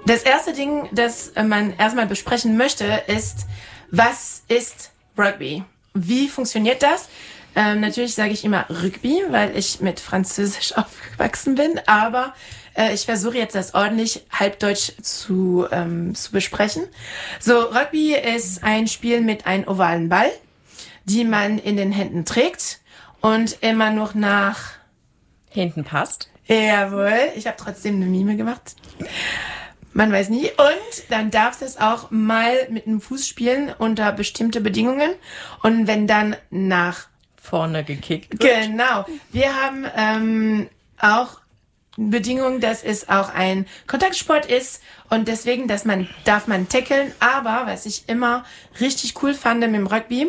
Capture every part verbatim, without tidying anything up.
Das erste Ding, das man erstmal besprechen möchte, ist, was ist Rugby? Wie funktioniert das? Ähm, natürlich sage ich immer Rugby, weil ich mit Französisch aufgewachsen bin, aber äh, ich versuche jetzt das ordentlich halbdeutsch zu, ähm, zu besprechen. So, Rugby ist ein Spiel mit einem ovalen Ball, die man in den Händen trägt und immer noch nach hinten passt. Jawohl, ich habe trotzdem eine Mime gemacht. Man weiß nie. Und dann darfst du es auch mal mit dem Fuß spielen unter bestimmte Bedingungen. Und wenn dann nach vorne gekickt wird. Genau. Wir haben ähm, auch Bedingungen, dass es auch ein Kontaktsport ist und deswegen, dass man darf man tackeln. Aber was ich immer richtig cool fand mit dem Rugby,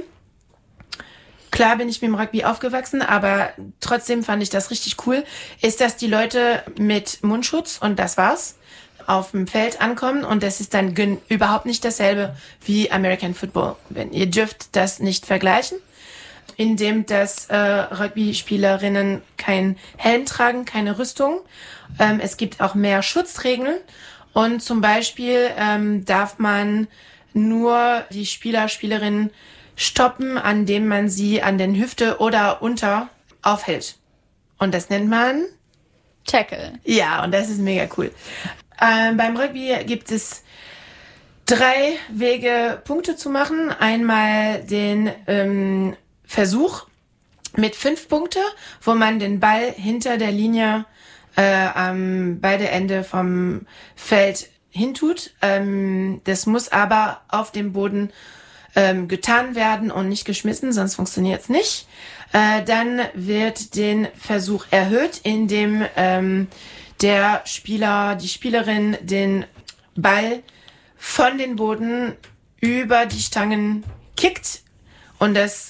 klar bin ich mit dem Rugby aufgewachsen, aber trotzdem fand ich das richtig cool, ist, dass die Leute mit Mundschutz und das war's auf dem Feld ankommen und das ist dann gün- überhaupt nicht dasselbe wie American Football. Wenn ihr dürft das nicht vergleichen, indem dass äh, Rugby-Spielerinnen kein Helm tragen, keine Rüstung. Ähm, es gibt auch mehr Schutzregeln und zum Beispiel ähm, darf man nur die Spieler, Spielerinnen stoppen, an dem man sie an den Hüfte oder unter aufhält. Und das nennt man Tackle. Ja, und das ist mega cool. Ähm, beim Rugby gibt es drei Wege, Punkte zu machen. Einmal den ähm, Versuch mit fünf Punkte, wo man den Ball hinter der Linie äh, am beide Ende vom Feld hintut. Ähm, das muss aber auf dem Boden ähm, getan werden und nicht geschmissen, sonst funktioniert es nicht. Äh, dann wird den Versuch erhöht, indem ähm, der Spieler, die Spielerin den Ball von den Boden über die Stangen kickt und das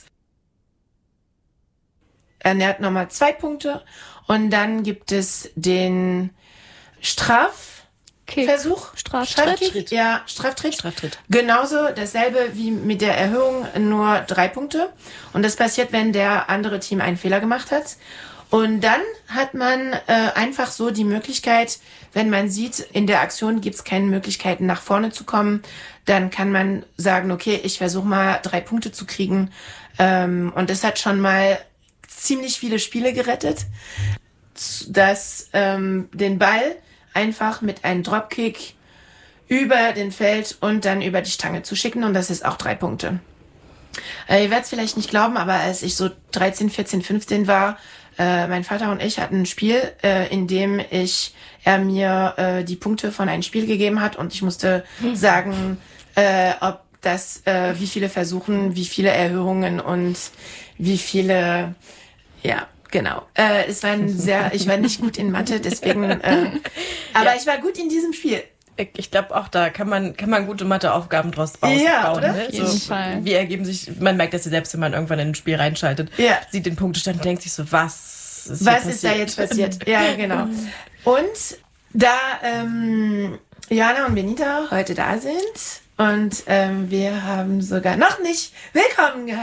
ernährt nochmal zwei Punkte und dann gibt es den Strafversuch. Straftritt. Straftritt. Ja, Straftritt. Straftritt. Genauso dasselbe wie mit der Erhöhung, nur drei Punkte. Und das passiert, wenn der andere Team einen Fehler gemacht hat. Und dann hat man äh, einfach so die Möglichkeit, wenn man sieht, in der Aktion gibt's keine Möglichkeiten, nach vorne zu kommen, dann kann man sagen, okay, ich versuche mal drei Punkte zu kriegen. Ähm, und das hat schon mal ziemlich viele Spiele gerettet, dass ähm, den Ball einfach mit einem Dropkick über den Feld und dann über die Stange zu schicken und das ist auch drei Punkte. Äh, ihr werdet es vielleicht nicht glauben, aber als ich so dreizehn, vierzehn, fünfzehn war, äh, mein Vater und ich hatten ein Spiel, äh, in dem ich er mir äh, die Punkte von einem Spiel gegeben hat und ich musste sagen, äh, ob das, äh, wie viele Versuchen, wie viele Erhöhungen und wie viele, ja, genau. Äh, es war ein sehr, ich war nicht gut in Mathe, deswegen, äh, aber ja. Ich war gut in diesem Spiel. Ich glaube auch, da kann man kann man gute Matheaufgaben draus bauen. Ja, oder? Ne? Auf jeden So, Fall. wie ergeben sich, man merkt das ja selbst, wenn man irgendwann in ein Spiel reinschaltet, ja. sieht den Punktestand und denkt sich so, was ist Was ist da jetzt passiert? Ja, genau. Und da ähm, Johanna und Benita heute da sind und ähm, wir haben sogar noch nicht willkommen gehört.